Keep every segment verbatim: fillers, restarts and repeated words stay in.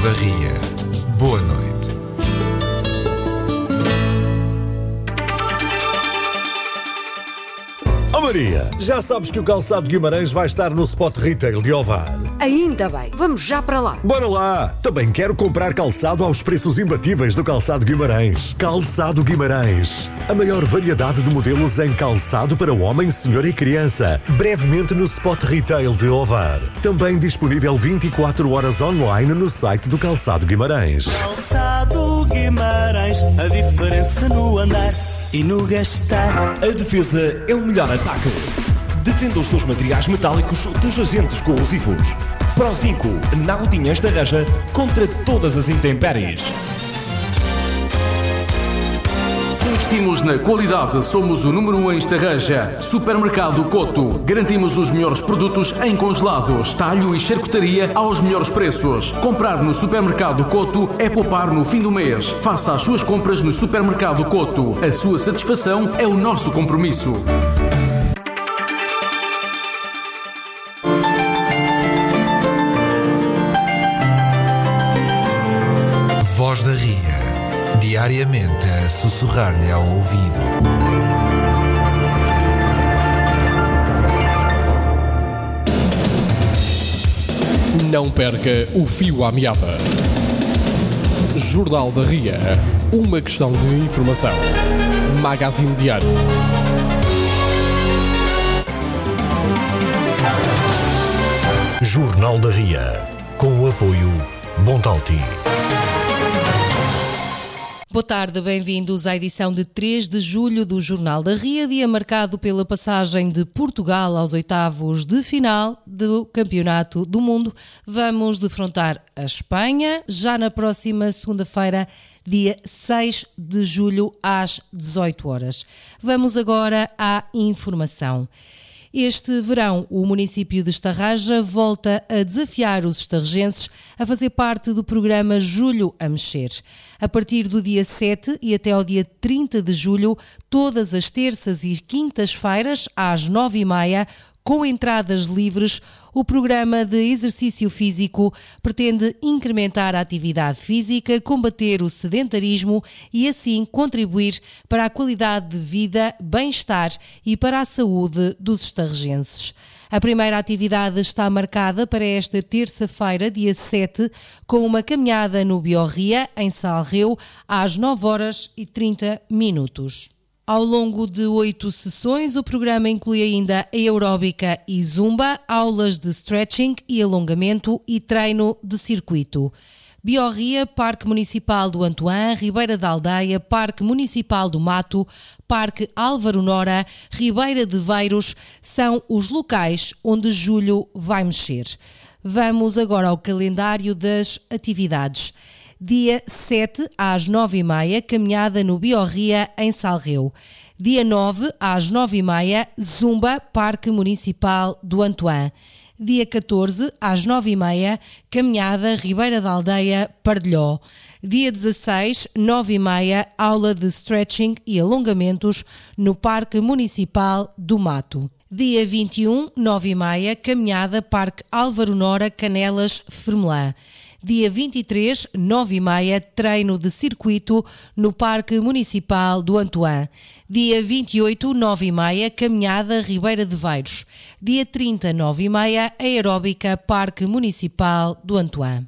da Ria. Boa noite. Oh Maria, já sabes que o Calçado Guimarães vai estar no Spot Retail de Ovar. Ainda bem, vamos já para lá. Bora lá! Também quero comprar calçado aos preços imbatíveis do Calçado Guimarães. Calçado Guimarães. A maior variedade de modelos em calçado para homem, senhor e criança. Brevemente no Spot Retail de Ovar. Também disponível vinte e quatro horas online no site do Calçado Guimarães. Calçado Guimarães, a diferença no andar e no gastar. A defesa é o melhor ataque. Defenda os seus materiais metálicos dos agentes corrosivos. Pro cinco, Naudinhas da Reja contra todas as intempéries. Investimos na qualidade, somos o número um em Estarreja. Supermercado Coto. Garantimos os melhores produtos em congelados, talho e charcutaria aos melhores preços. Comprar no Supermercado Coto é poupar no fim do mês. Faça as suas compras no Supermercado Coto. A sua satisfação é o nosso compromisso. Voz da Ria. Diariamente a sussurrar-lhe ao ouvido. Não perca o fio à meada. Jornal da Ria. Uma questão de informação. Magazine Diário. Jornal da Ria. Com o apoio Bontalti. Boa tarde, bem-vindos à edição de três de julho do Jornal da Ria, dia marcado pela passagem de Portugal aos oitavos de final do Campeonato do Mundo. Vamos defrontar a Espanha já na próxima segunda-feira, dia seis de julho, às dezoito horas. Vamos agora à informação. Este verão, o município de Estarreja volta a desafiar os estarrejenses a fazer parte do programa Julho a Mexer. A partir do dia sete e até ao dia trinta de julho, todas as terças e quintas-feiras, às nove e meia, com entradas livres, o programa de exercício físico pretende incrementar a atividade física, combater o sedentarismo e assim contribuir para a qualidade de vida, bem-estar e para a saúde dos estarrejenses. A primeira atividade está marcada para esta terça-feira, dia sete, com uma caminhada no Biorria, em Salreu, às nove horas e trinta minutos. Ao longo de oito sessões, o programa inclui ainda a aeróbica e zumba, aulas de stretching e alongamento e treino de circuito. Biorria, Parque Municipal do Antoine, Ribeira da Aldeia, Parque Municipal do Mato, Parque Álvaro Nora, Ribeira de Veiros são os locais onde Julho vai mexer. Vamos agora ao calendário das atividades. Dia sete, às nove e meia, caminhada no Biorria, em Salreu. Dia nove, às nove e meia, zumba, Parque Municipal do Antoine. Dia catorze, às nove e meia, caminhada Ribeira da Aldeia, Pardelhó. Dia dezasseis, nove e meia, aula de stretching e alongamentos no Parque Municipal do Mato. Dia vinte e um, nove e meia, caminhada Parque Álvaro Nora, Canelas, Fermelã. Dia vinte e três, nove e meia, treino de circuito no Parque Municipal do Antoine. Dia vinte e oito, nove e meia, caminhada Ribeira de Veiros. Dia trinta, nove e meia, aeróbica Parque Municipal do Antoine.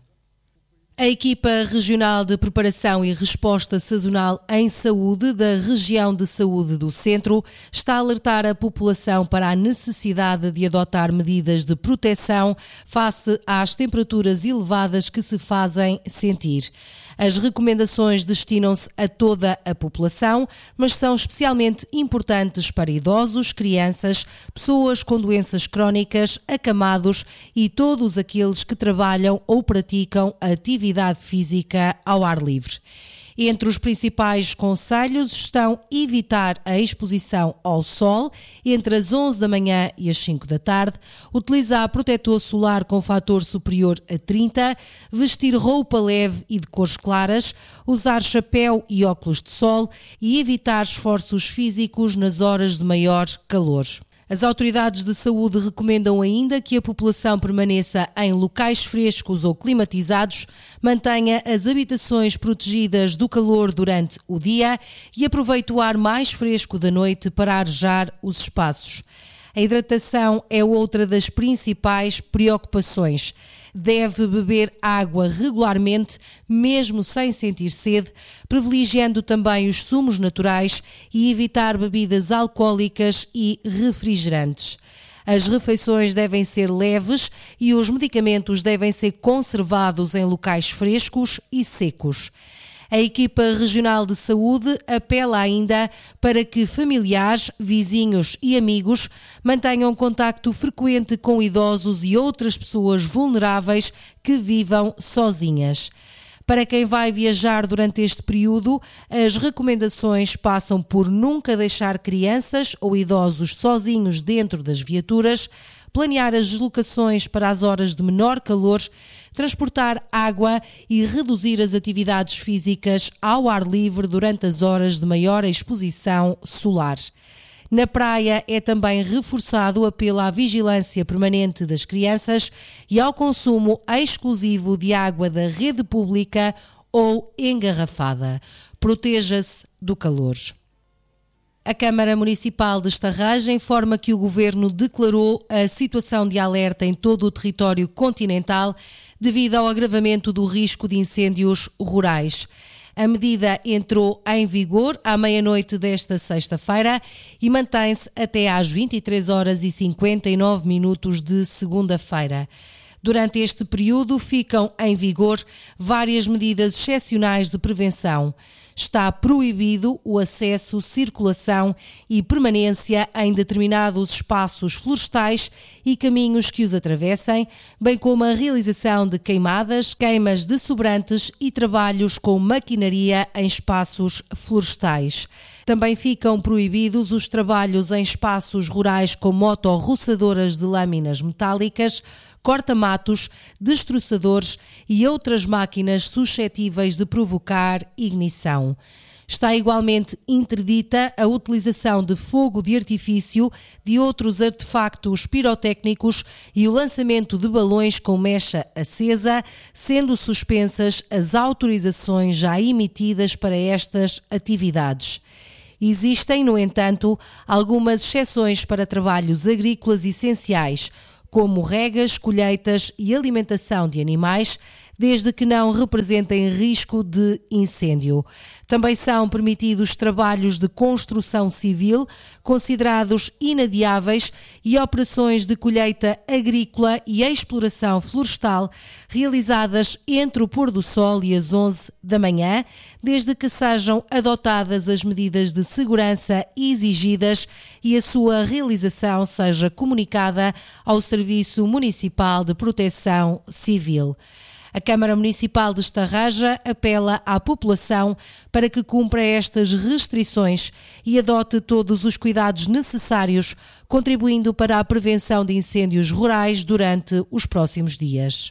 A equipa regional de preparação e resposta sazonal em saúde da região de saúde do Centro está a alertar a população para a necessidade de adotar medidas de proteção face às temperaturas elevadas que se fazem sentir. As recomendações destinam-se a toda a população, mas são especialmente importantes para idosos, crianças, pessoas com doenças crónicas, acamados e todos aqueles que trabalham ou praticam a atividade física ao ar livre. Entre os principais conselhos estão evitar a exposição ao sol entre as onze da manhã e as cinco da tarde, utilizar protetor solar com fator superior a trinta, vestir roupa leve e de cores claras, usar chapéu e óculos de sol e evitar esforços físicos nas horas de maior calor. As autoridades de saúde recomendam ainda que a população permaneça em locais frescos ou climatizados, mantenha as habitações protegidas do calor durante o dia e aproveite o ar mais fresco da noite para arejar os espaços. A hidratação é outra das principais preocupações. Deve beber água regularmente, mesmo sem sentir sede, privilegiando também os sumos naturais e evitar bebidas alcoólicas e refrigerantes. As refeições devem ser leves e os medicamentos devem ser conservados em locais frescos e secos. A equipa regional de saúde apela ainda para que familiares, vizinhos e amigos mantenham contacto frequente com idosos e outras pessoas vulneráveis que vivam sozinhas. Para quem vai viajar durante este período, as recomendações passam por nunca deixar crianças ou idosos sozinhos dentro das viaturas, planear as deslocações para as horas de menor calor, transportar água e reduzir as atividades físicas ao ar livre durante as horas de maior exposição solar. Na praia é também reforçado o apelo à vigilância permanente das crianças e ao consumo exclusivo de água da rede pública ou engarrafada. Proteja-se do calor. A Câmara Municipal de Estarraja informa que o Governo declarou a situação de alerta em todo o território continental devido ao agravamento do risco de incêndios rurais. A medida entrou em vigor à meia-noite desta sexta-feira e mantém-se até às vinte e três horas e cinquenta e nove minutos de segunda-feira. Durante este período ficam em vigor várias medidas excepcionais de prevenção. Está proibido o acesso, circulação e permanência em determinados espaços florestais e caminhos que os atravessem, bem como a realização de queimadas, queimas de sobrantes e trabalhos com maquinaria em espaços florestais. Também ficam proibidos os trabalhos em espaços rurais com motorroçadoras de lâminas metálicas, corta-matos, destroçadores e outras máquinas suscetíveis de provocar ignição. Está igualmente interdita a utilização de fogo de artifício, de outros artefactos pirotécnicos e o lançamento de balões com mecha acesa, sendo suspensas as autorizações já emitidas para estas atividades. Existem, no entanto, algumas exceções para trabalhos agrícolas essenciais, como regas, colheitas e alimentação de animais, desde que não representem risco de incêndio. Também são permitidos trabalhos de construção civil, considerados inadiáveis, e operações de colheita agrícola e exploração florestal, realizadas entre o pôr do sol e as onze da manhã, desde que sejam adotadas as medidas de segurança exigidas e a sua realização seja comunicada ao Serviço Municipal de Proteção Civil. A Câmara Municipal de Estarraja apela à população para que cumpra estas restrições e adote todos os cuidados necessários, contribuindo para a prevenção de incêndios rurais durante os próximos dias.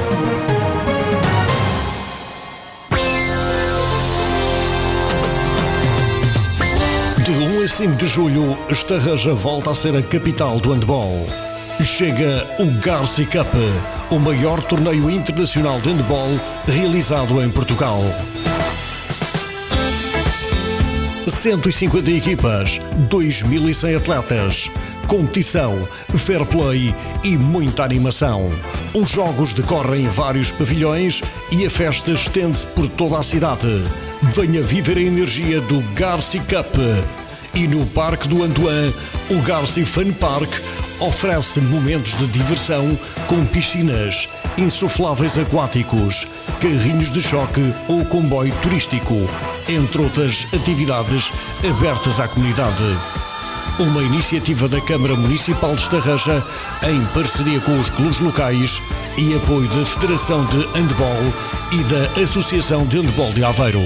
De um a cinco de julho, Estarraja volta a ser a capital do handball. Chega o Garci Cup, o maior torneio internacional de handball realizado em Portugal. cento e cinquenta equipas, dois mil e cem atletas, competição, fair play e muita animação. Os jogos decorrem em vários pavilhões e a festa estende-se por toda a cidade. Venha viver a energia do Garci Cup. E no Parque do Antoine, o Garci Fun Park oferece momentos de diversão com piscinas, insufláveis aquáticos, carrinhos de choque ou comboio turístico, entre outras atividades abertas à comunidade. Uma iniciativa da Câmara Municipal de Estarraja em parceria com os clubes locais e apoio da Federação de Handball e da Associação de Handball de Aveiro.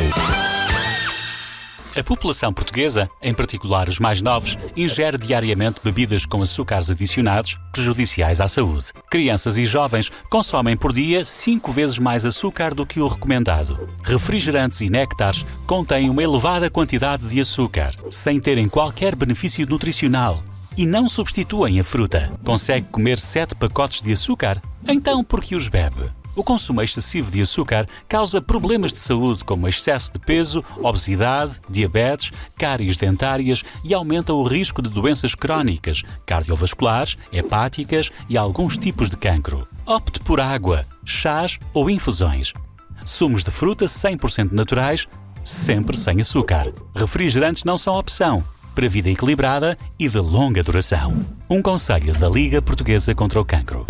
A população portuguesa, em particular os mais novos, ingere diariamente bebidas com açúcares adicionados, prejudiciais à saúde. Crianças e jovens consomem por dia cinco vezes mais açúcar do que o recomendado. Refrigerantes e néctares contêm uma elevada quantidade de açúcar, sem terem qualquer benefício nutricional. e não substituem a fruta. Consegue comer sete pacotes de açúcar? Então por que os bebe? O consumo excessivo de açúcar causa problemas de saúde como excesso de peso, obesidade, diabetes, cáries dentárias e aumenta o risco de doenças crónicas, cardiovasculares, hepáticas e alguns tipos de cancro. Opte por água, chás ou infusões. Sumos de fruta cem por cento naturais, sempre sem açúcar. Refrigerantes não são opção. Para vida equilibrada e de longa duração. Um conselho da Liga Portuguesa contra o Cancro.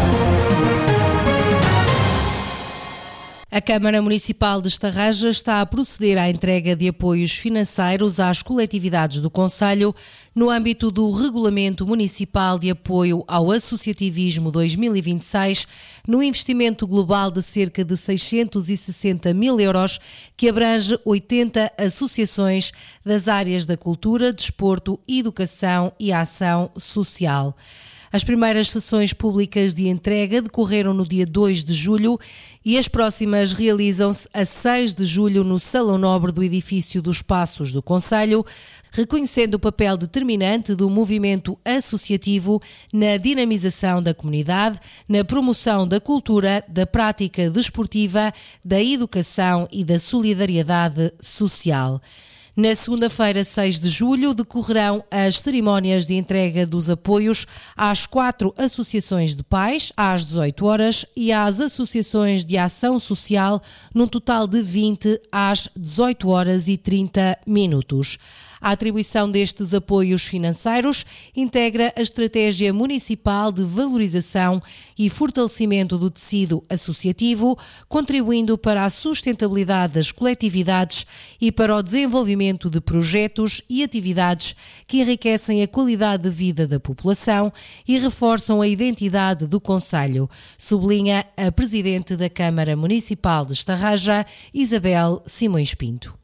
A Câmara Municipal de Estarraja está a proceder à entrega de apoios financeiros às coletividades do concelho no âmbito do Regulamento Municipal de Apoio ao Associativismo dois mil e vinte e seis, no investimento global de cerca de seiscentos e sessenta mil euros, que abrange oitenta associações das áreas da cultura, desporto, educação e ação social. As primeiras sessões públicas de entrega decorreram no dia dois de julho e as próximas realizam-se a seis de julho no Salão Nobre do edifício dos Passos do Concelho, reconhecendo o papel determinante do movimento associativo na dinamização da comunidade, na promoção da cultura, da prática desportiva, da educação e da solidariedade social. Na segunda-feira, seis de julho, decorrerão as cerimónias de entrega dos apoios às quatro associações de pais, às dezoito horas, e às associações de ação social, num total de vinte, às dezoito horas e trinta minutos. A atribuição destes apoios financeiros integra a Estratégia Municipal de Valorização e Fortalecimento do Tecido Associativo, contribuindo para a sustentabilidade das coletividades e para o desenvolvimento de projetos e atividades que enriquecem a qualidade de vida da população e reforçam a identidade do concelho, sublinha a Presidente da Câmara Municipal de Estarraja, Isabel Simões Pinto.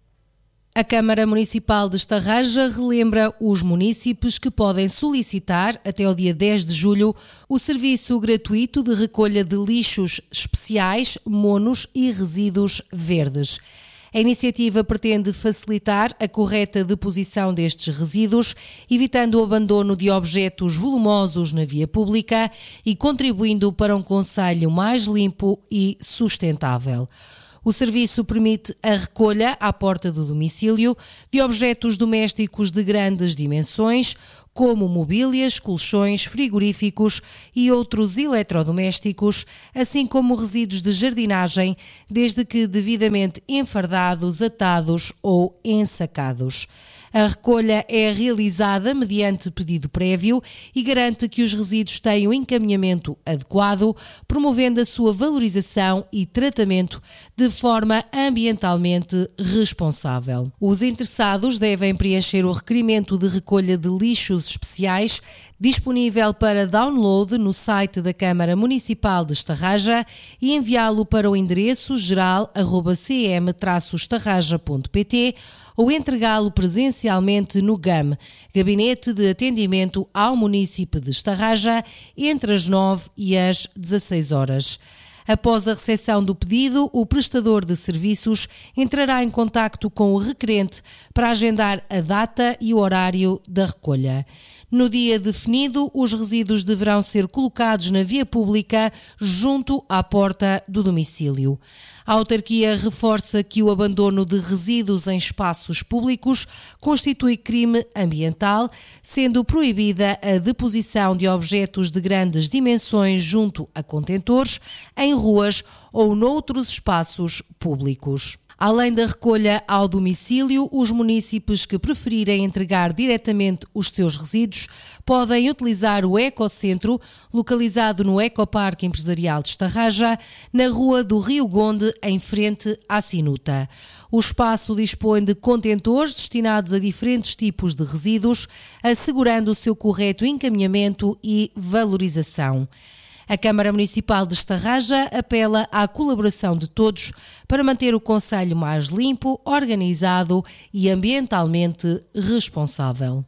A Câmara Municipal de Estarraja relembra os munícipes que podem solicitar, até ao dia dez de julho, o serviço gratuito de recolha de lixos especiais, monos e resíduos verdes. A iniciativa pretende facilitar a correta deposição destes resíduos, evitando o abandono de objetos volumosos na via pública e contribuindo para um concelho mais limpo e sustentável. O serviço permite a recolha à porta do domicílio de objetos domésticos de grandes dimensões, como mobílias, colchões, frigoríficos e outros eletrodomésticos, assim como resíduos de jardinagem, desde que devidamente enfardados, atados ou ensacados. A recolha é realizada mediante pedido prévio e garante que os resíduos tenham encaminhamento adequado, promovendo a sua valorização e tratamento de forma ambientalmente responsável. Os interessados devem preencher o requerimento de recolha de lixos especiais, disponível para download no site da Câmara Municipal de Estarraja, e enviá-lo para o endereço geral arroba c m traço estarraja ponto p t ou entregá-lo presencialmente no G A M, Gabinete de Atendimento ao Munícipe de Estarraja, entre as nove e as dezasseis horas. Após a recepção do pedido, o prestador de serviços entrará em contacto com o requerente para agendar a data e o horário da recolha. No dia definido, os resíduos deverão ser colocados na via pública junto à porta do domicílio. A autarquia reforça que o abandono de resíduos em espaços públicos constitui crime ambiental, sendo proibida a deposição de objetos de grandes dimensões junto a contentores, em ruas ou noutros espaços públicos. Além da recolha ao domicílio, os munícipes que preferirem entregar diretamente os seus resíduos podem utilizar o Ecocentro, localizado no Ecoparque Empresarial de Estarraja, na Rua do Rio Gonde, em frente à Sinuta. O espaço dispõe de contentores destinados a diferentes tipos de resíduos, assegurando o seu correto encaminhamento e valorização. A Câmara Municipal de Estarraja apela à colaboração de todos para manter o concelho mais limpo, organizado e ambientalmente responsável.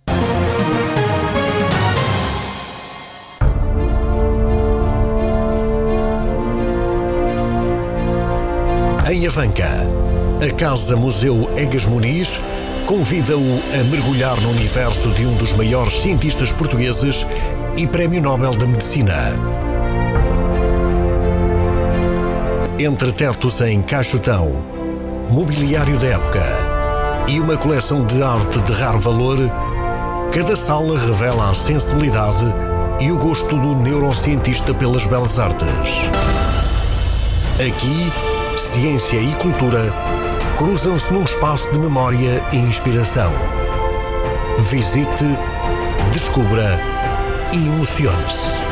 Em Avanca, a Casa Museu Egas Muniz convida-o a mergulhar no universo de um dos maiores cientistas portugueses e Prémio Nobel da Medicina. Entre tetos em caixotão, mobiliário da época e uma coleção de arte de raro valor, cada sala revela a sensibilidade e o gosto do neurocientista pelas belas artes. Aqui, ciência e cultura cruzam-se num espaço de memória e inspiração. Visite, descubra e emocione-se.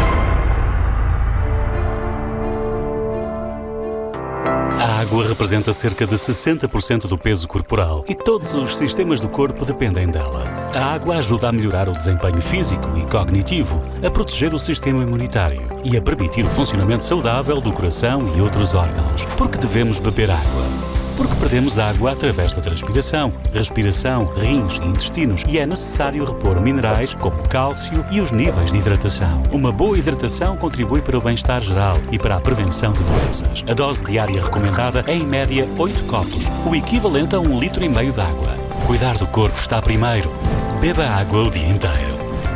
A água representa cerca de sessenta por cento do peso corporal e todos os sistemas do corpo dependem dela. A água ajuda a melhorar o desempenho físico e cognitivo, a proteger o sistema imunitário e a permitir o funcionamento saudável do coração e outros órgãos. Porque devemos beber água? Porque perdemos água através da transpiração, respiração, rins e intestinos e é necessário repor minerais como o cálcio e os níveis de hidratação. Uma boa hidratação contribui para o bem-estar geral e para a prevenção de doenças. A dose diária recomendada é em média oito copos, o equivalente a um litro e meio de água. Cuidar do corpo está primeiro. Beba água o dia inteiro.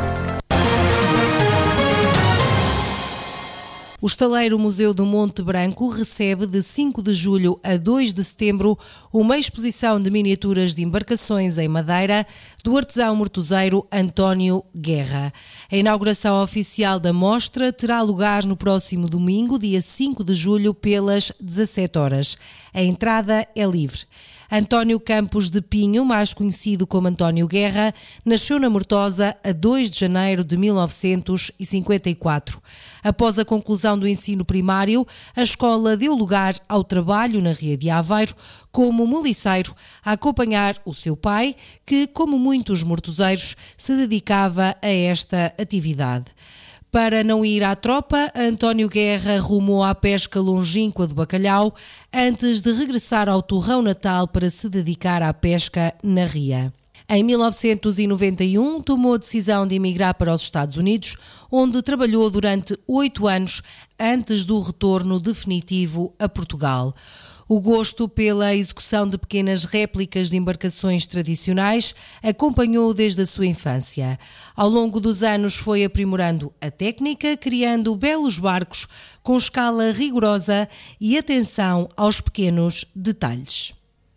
O Estaleiro Museu do Monte Branco recebe de cinco de julho a dois de setembro uma exposição de miniaturas de embarcações em madeira do artesão mortoseiro António Guerra. A inauguração oficial da mostra terá lugar no próximo domingo, dia cinco de julho, pelas dezassete horas. A entrada é livre. António Campos de Pinho, mais conhecido como António Guerra, nasceu na Mortosa a dois de janeiro de mil novecentos e cinquenta e quatro. Após a conclusão do ensino primário, a escola deu lugar ao trabalho na Ria de Aveiro como moliceiro, a acompanhar o seu pai, que, como muitos mortoseiros, se dedicava a esta atividade. Para não ir à tropa, António Guerra rumou à pesca longínqua do bacalhau antes de regressar ao torrão natal para se dedicar à pesca na Ria. Em mil novecentos e noventa e um, tomou a decisão de emigrar para os Estados Unidos, onde trabalhou durante oito anos antes do retorno definitivo a Portugal. O gosto pela execução de pequenas réplicas de embarcações tradicionais acompanhou-o desde a sua infância. Ao longo dos anos foi aprimorando a técnica, criando belos barcos com escala rigorosa e atenção aos pequenos detalhes.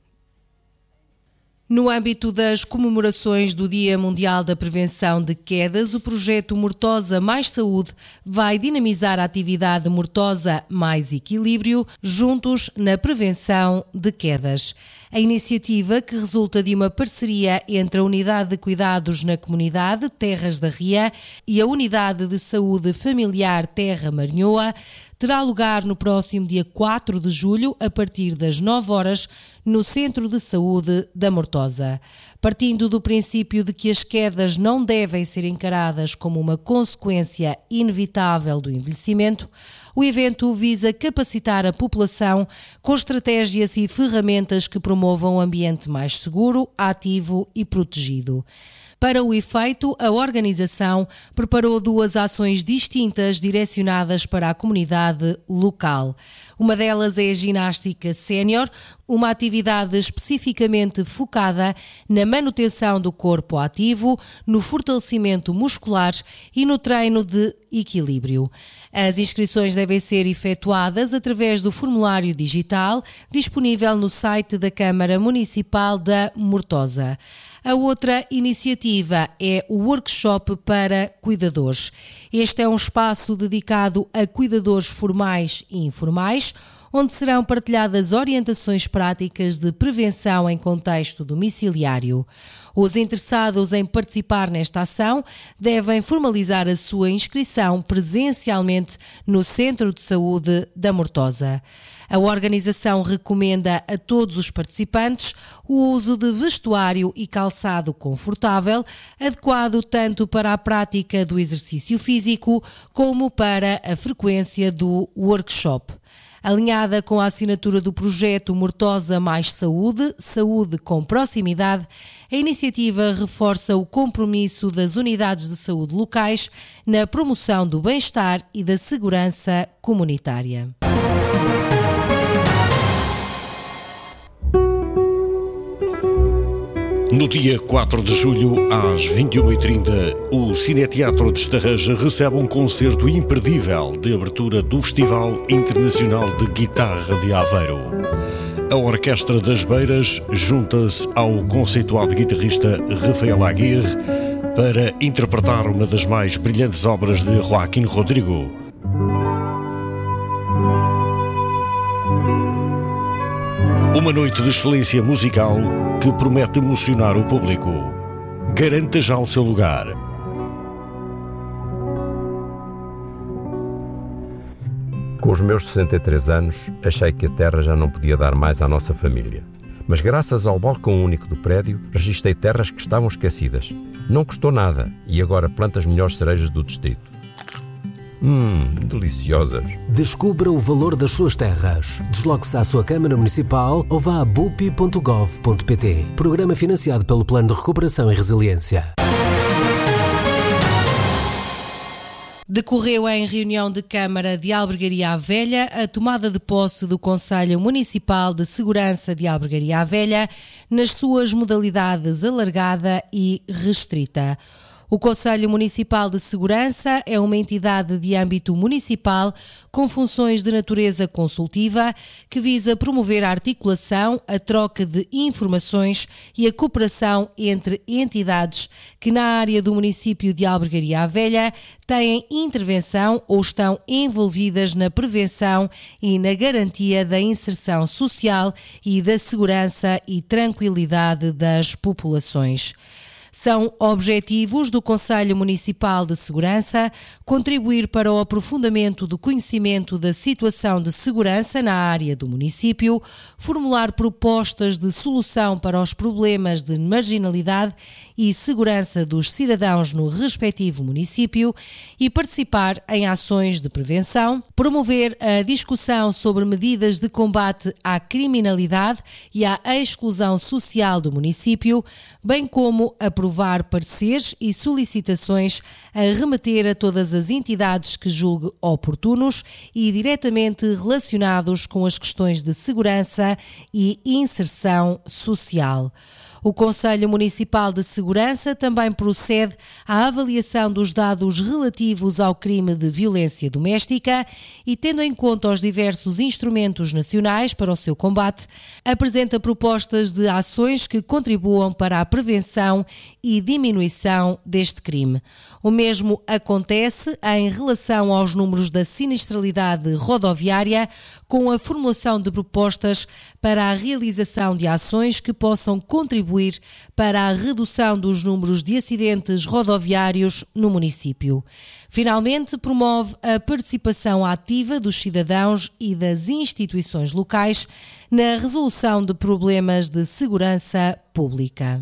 No âmbito das comemorações do Dia Mundial da Prevenção de Quedas, o projeto Mortosa Mais Saúde vai dinamizar a atividade Mortosa Mais Equilíbrio, juntos na prevenção de quedas. A iniciativa, que resulta de uma parceria entre a Unidade de Cuidados na Comunidade Terras da Ria e a Unidade de Saúde Familiar Terra Marinhoa, terá lugar no próximo dia quatro de julho, a partir das nove horas, no Centro de Saúde da Mortosa. Partindo do princípio de que as quedas não devem ser encaradas como uma consequência inevitável do envelhecimento, o evento visa capacitar a população com estratégias e ferramentas que promovam um ambiente mais seguro, ativo e protegido. Para o efeito, a organização preparou duas ações distintas direcionadas para a comunidade local. Uma delas é a ginástica sénior, uma atividade especificamente focada na manutenção do corpo ativo, no fortalecimento muscular e no treino de equilíbrio. As inscrições devem ser efetuadas através do formulário digital disponível no site da Câmara Municipal da Mortosa. A outra iniciativa é o Workshop para Cuidadores. Este é um espaço dedicado a cuidadores formais e informais, onde serão partilhadas orientações práticas de prevenção em contexto domiciliário. Os interessados em participar nesta ação devem formalizar a sua inscrição presencialmente no Centro de Saúde da Mortosa. A organização recomenda a todos os participantes o uso de vestuário e calçado confortável, adequado tanto para a prática do exercício físico como para a frequência do workshop. Alinhada com a assinatura do projeto Mortosa Mais Saúde, Saúde com Proximidade, a iniciativa reforça o compromisso das unidades de saúde locais na promoção do bem-estar e da segurança comunitária. No dia quatro de julho, às vinte e uma e trinta, o Cineteatro de Estarreja recebe um concerto imperdível de abertura do Festival Internacional de Guitarra de Aveiro. A Orquestra das Beiras junta-se ao conceituado guitarrista Rafael Aguirre para interpretar uma das mais brilhantes obras de Joaquim Rodrigo. Uma noite de excelência musical que promete emocionar o público. Garanta já o seu lugar. Com os meus sessenta e três anos, achei que a terra já não podia dar mais à nossa família. Mas graças ao balcão único do prédio, registrei terras que estavam esquecidas. Não custou nada e agora planto as melhores cerejas do distrito. Hum, deliciosas. Descubra o valor das suas terras. Desloque-se à sua Câmara Municipal ou vá a bupi ponto gov ponto pt. Programa financiado pelo Plano de Recuperação e Resiliência. Decorreu em reunião de Câmara de Albergaria à Velha a tomada de posse do Conselho Municipal de Segurança de Albergaria à Velha nas suas modalidades alargada e restrita. O Conselho Municipal de Segurança é uma entidade de âmbito municipal com funções de natureza consultiva que visa promover a articulação, a troca de informações e a cooperação entre entidades que na área do município de Albergaria à Velha têm intervenção ou estão envolvidas na prevenção e na garantia da inserção social e da segurança e tranquilidade das populações. São objetivos do Conselho Municipal de Segurança contribuir para o aprofundamento do conhecimento da situação de segurança na área do município, formular propostas de solução para os problemas de marginalidade e segurança dos cidadãos no respectivo município e participar em ações de prevenção, promover a discussão sobre medidas de combate à criminalidade e à exclusão social do município, bem como aprovar pareceres e solicitações a remeter a todas as entidades que julgue oportunos e diretamente relacionados com as questões de segurança e inserção social. O Conselho Municipal de Segurança também procede à avaliação dos dados relativos ao crime de violência doméstica e, tendo em conta os diversos instrumentos nacionais para o seu combate, apresenta propostas de ações que contribuam para a prevenção e diminuição deste crime. O mesmo acontece em relação aos números da sinistralidade rodoviária, com a formulação de propostas para a realização de ações que possam contribuir para a redução dos números de acidentes rodoviários no município. Finalmente, promove a participação ativa dos cidadãos e das instituições locais na resolução de problemas de segurança pública.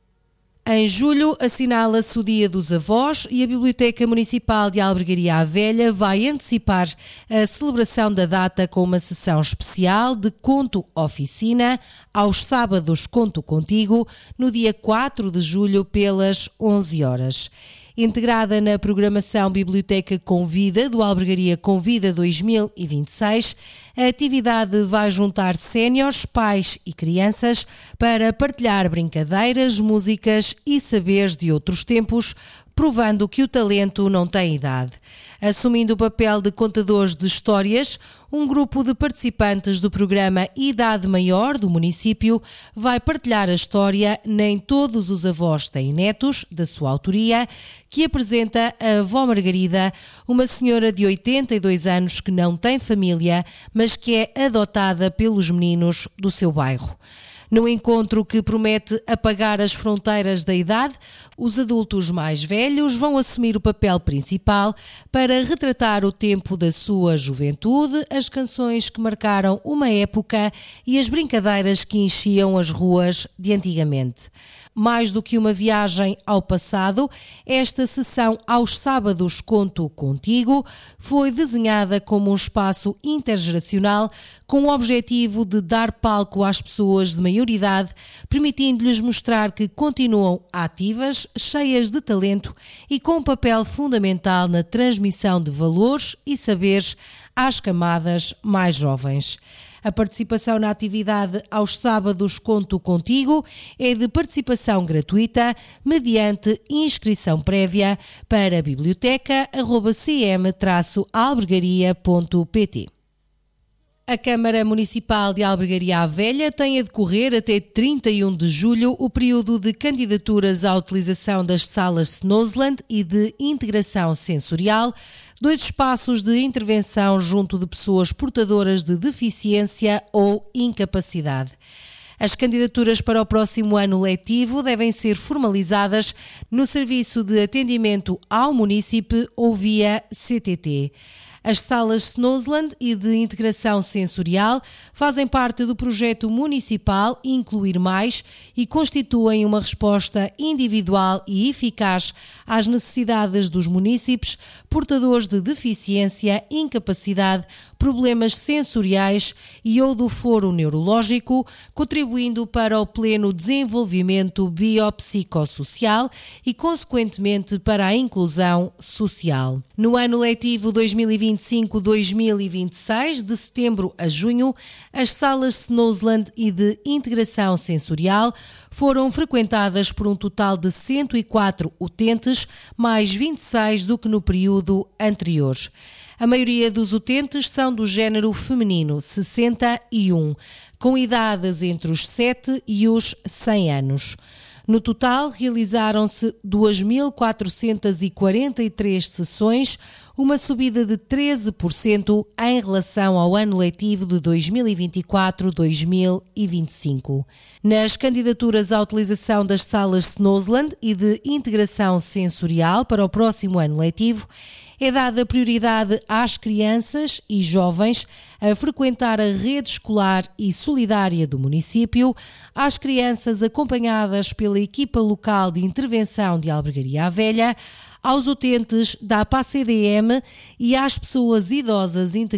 Em julho, assinala-se o Dia dos Avós e a Biblioteca Municipal de Albergaria à Velha vai antecipar a celebração da data com uma sessão especial de conto-oficina aos sábados Conto Contigo, no dia quatro de julho, pelas onze horas. Integrada na programação Biblioteca Convida do Albergaria Convida dois mil e vinte e seis, a atividade vai juntar séniores, pais e crianças para partilhar brincadeiras, músicas e saberes de outros tempos, provando que o talento não tem idade. Assumindo o papel de contadores de histórias, um grupo de participantes do programa Idade Maior do município vai partilhar a história Nem Todos os Avós Têm Netos, da sua autoria, que apresenta a avó Margarida, uma senhora de oitenta e dois anos que não tem família, mas que é adotada pelos meninos do seu bairro. No encontro que promete apagar as fronteiras da idade, os adultos mais velhos vão assumir o papel principal para retratar o tempo da sua juventude, as canções que marcaram uma época e as brincadeiras que enchiam as ruas de antigamente. Mais do que uma viagem ao passado, esta sessão aos sábados Conto Contigo foi desenhada como um espaço intergeracional com o objetivo de dar palco às pessoas de maioridade, permitindo-lhes mostrar que continuam ativas, cheias de talento e com um papel fundamental na transmissão de valores e saberes às camadas mais jovens. A participação na atividade aos sábados Conto Contigo é de participação gratuita mediante inscrição prévia para biblioteca arroba c m traço albergaria ponto p t. A Câmara Municipal de Albergaria à Velha tem a decorrer até trinta e um de julho o período de candidaturas à utilização das salas Snozeland e de integração sensorial, dois espaços de intervenção junto de pessoas portadoras de deficiência ou incapacidade. As candidaturas para o próximo ano letivo devem ser formalizadas no Serviço de Atendimento ao Munícipe ou via C T T. As salas Snozeland e de integração sensorial fazem parte do projeto municipal Incluir Mais e constituem uma resposta individual e eficaz às necessidades dos munícipes portadores de deficiência, incapacidade, problemas sensoriais e ou do foro neurológico, contribuindo para o pleno desenvolvimento biopsicossocial e, consequentemente, para a inclusão social. No ano letivo dois mil e vinte e cinco a dois mil e vinte e seis, de setembro a junho, as salas Snozeland e de integração sensorial foram frequentadas por um total de cento e quatro utentes, mais vinte e seis do que no período anterior. A maioria dos utentes são do género feminino, sessenta e um, com idades entre os sete e os cem anos. No total, realizaram-se duas mil quatrocentas e quarenta e três sessões, uma subida de treze por cento em relação ao ano letivo de dois mil e vinte e quatro a dois mil e vinte e cinco. Nas candidaturas à utilização das salas Snozeland e de integração sensorial para o próximo ano letivo, é dada prioridade às crianças e jovens a frequentar a rede escolar e solidária do município, às crianças acompanhadas pela equipa local de intervenção de Albergaria à Velha, aos utentes da A P A C D M e às pessoas idosas integradas